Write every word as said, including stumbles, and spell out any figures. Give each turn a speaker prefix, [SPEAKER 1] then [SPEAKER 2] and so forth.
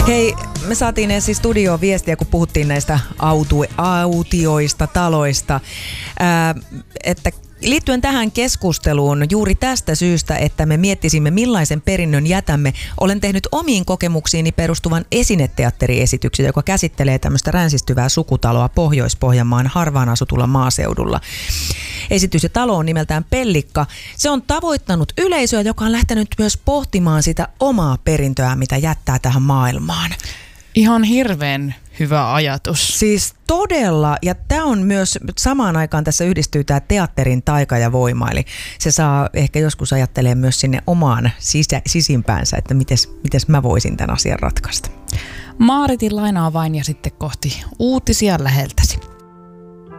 [SPEAKER 1] Hei, me saatiin ensin studioon viestiä, kun puhuttiin näistä autu, autioista, taloista, ää, että liittyen tähän keskusteluun juuri tästä syystä, että me miettisimme millaisen perinnön jätämme, olen tehnyt omiin kokemuksiini perustuvan esineteatteriesityksen, joka käsittelee tämmöistä ränsistyvää sukutaloa Pohjois-Pohjanmaan harvaan asutulla maaseudulla. Esitys ja talo on nimeltään Pellikka. Se on tavoittanut yleisöä, joka on lähtenyt myös pohtimaan sitä omaa perintöä, mitä jättää tähän maailmaan.
[SPEAKER 2] Ihan hirveän hyvä ajatus.
[SPEAKER 1] Siis todella, ja tämä on myös, samaan aikaan tässä yhdistyy tämä teatterin taika ja voima, eli se saa ehkä joskus ajattelee myös sinne omaan sisä, sisimpäänsä, että mites, mites mä voisin tämän asian ratkaista.
[SPEAKER 2] Maaritin lainaa vain ja sitten kohti uutisia läheltäsi.